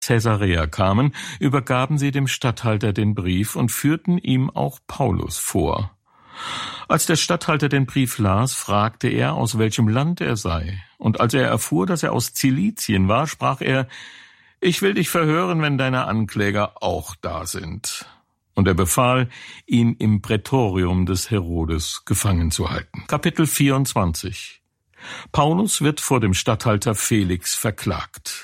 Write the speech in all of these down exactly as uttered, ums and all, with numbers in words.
Caesarea kamen, übergaben sie dem Statthalter den Brief und führten ihm auch Paulus vor. Als der Statthalter den Brief las, fragte er, aus welchem Land er sei. Und als er erfuhr, dass er aus Zilizien war, sprach er: »Ich will dich verhören, wenn deine Ankläger auch da sind.« Und er befahl, ihn im Prätorium des Herodes gefangen zu halten. Kapitel vierundzwanzig. Paulus wird vor dem Statthalter Felix verklagt.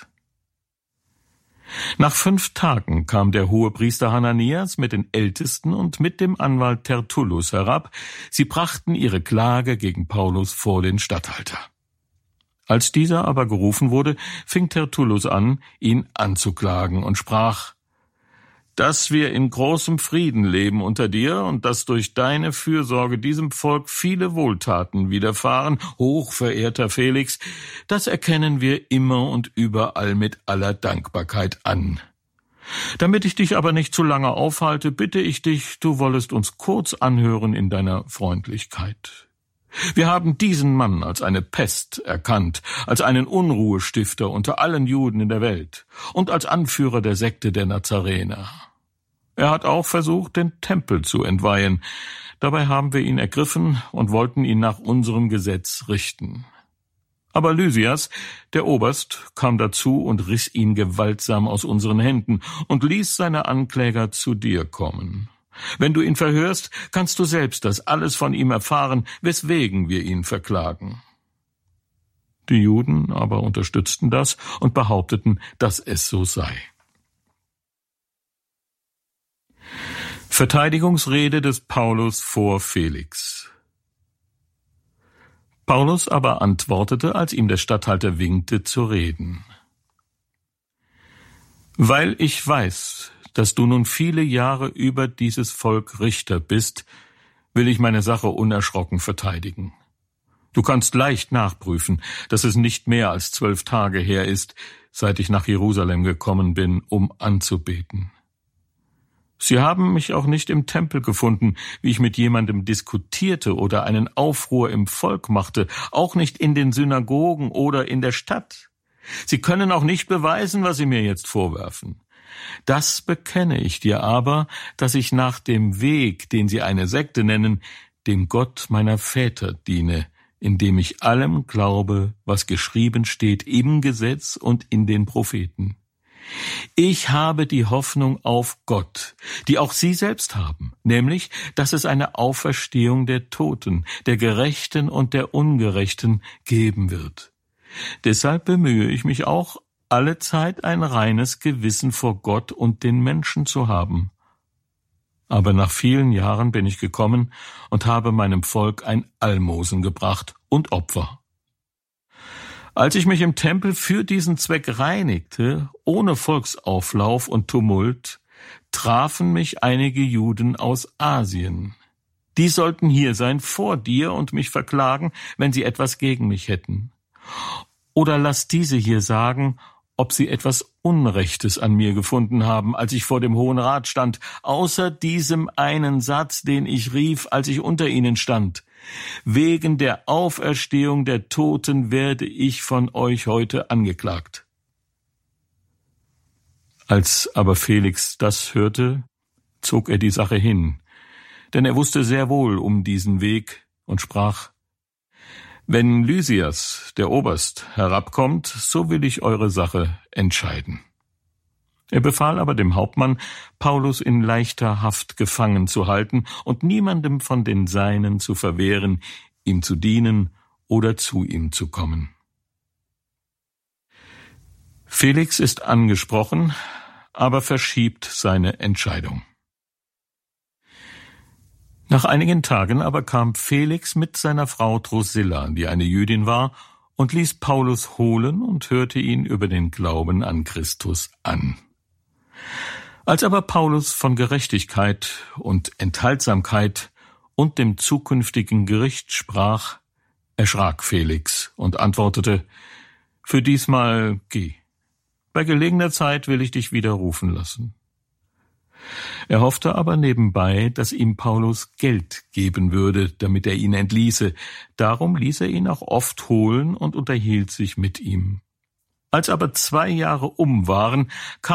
Nach fünf Tagen kam der Hohepriester Hananias mit den Ältesten und mit dem Anwalt Tertullus herab. Sie brachten ihre Klage gegen Paulus vor den Statthalter. Als dieser aber gerufen wurde, fing Tertullus an, ihn anzuklagen und sprach: »Dass wir in großem Frieden leben unter dir und dass durch deine Fürsorge diesem Volk viele Wohltaten widerfahren, hochverehrter Felix, das erkennen wir immer und überall mit aller Dankbarkeit an. Damit ich dich aber nicht zu lange aufhalte, bitte ich dich, du wollest uns kurz anhören in deiner Freundlichkeit. Wir haben diesen Mann als eine Pest erkannt, als einen Unruhestifter unter allen Juden in der Welt und als Anführer der Sekte der Nazarener. Er hat auch versucht, den Tempel zu entweihen. Dabei haben wir ihn ergriffen und wollten ihn nach unserem Gesetz richten. Aber Lysias, der Oberst, kam dazu und riss ihn gewaltsam aus unseren Händen und ließ seine Ankläger zu dir kommen. Wenn du ihn verhörst, kannst du selbst das alles von ihm erfahren, weswegen wir ihn verklagen.« Die Juden aber unterstützten das und behaupteten, dass es so sei. Verteidigungsrede des Paulus vor Felix. Paulus aber antwortete, als ihm der Statthalter winkte, zu reden: »Weil ich weiß, dass du nun viele Jahre über dieses Volk Richter bist, will ich meine Sache unerschrocken verteidigen. Du kannst leicht nachprüfen, dass es nicht mehr als zwölf Tage her ist, seit ich nach Jerusalem gekommen bin, um anzubeten. Sie haben mich auch nicht im Tempel gefunden, wie ich mit jemandem diskutierte oder einen Aufruhr im Volk machte, auch nicht in den Synagogen oder in der Stadt. Sie können auch nicht beweisen, was Sie mir jetzt vorwerfen. Das bekenne ich dir aber, dass ich nach dem Weg, den Sie eine Sekte nennen, dem Gott meiner Väter diene, indem ich allem glaube, was geschrieben steht im Gesetz und in den Propheten. Ich habe die Hoffnung auf Gott, die auch Sie selbst haben, nämlich, dass es eine Auferstehung der Toten, der Gerechten und der Ungerechten geben wird. Deshalb bemühe ich mich auch, allezeit ein reines Gewissen vor Gott und den Menschen zu haben. Aber nach vielen Jahren bin ich gekommen und habe meinem Volk ein Almosen gebracht und Opfer. Als ich mich im Tempel für diesen Zweck reinigte, ohne Volksauflauf und Tumult, trafen mich einige Juden aus Asien. Die sollten hier sein vor dir und mich verklagen, wenn sie etwas gegen mich hätten. Oder lass diese hier sagen, ob sie etwas Unrechtes an mir gefunden haben, als ich vor dem Hohen Rat stand, außer diesem einen Satz, den ich rief, als ich unter ihnen stand: Wegen der Auferstehung der Toten werde ich von euch heute angeklagt. Als aber Felix das hörte, zog er die Sache hin, denn er wusste sehr wohl um diesen Weg und sprach: Wenn Lysias, der Oberst, herabkommt, so will ich eure Sache entscheiden. Er befahl aber dem Hauptmann, Paulus in leichter Haft gefangen zu halten und niemandem von den Seinen zu verwehren, ihm zu dienen oder zu ihm zu kommen. Felix ist angesprochen, aber verschiebt seine Entscheidung. Nach einigen Tagen aber kam Felix mit seiner Frau Drusilla, die eine Jüdin war, und ließ Paulus holen und hörte ihn über den Glauben an Christus an. Als aber Paulus von Gerechtigkeit und Enthaltsamkeit und dem zukünftigen Gericht sprach, erschrak Felix und antwortete: Für diesmal geh. Bei gelegener Zeit will ich dich wieder rufen lassen. Er hoffte aber nebenbei, dass ihm Paulus Geld geben würde, damit er ihn entließe. Darum ließ er ihn auch oft holen und unterhielt sich mit ihm. Als aber zwei Jahre um waren, kam